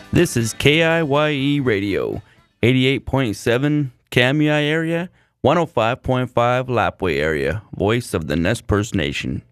This is KIYE Radio, 88.7 Kamui area, 105.5 Lapwai area, voice of the Nez Perce Nation.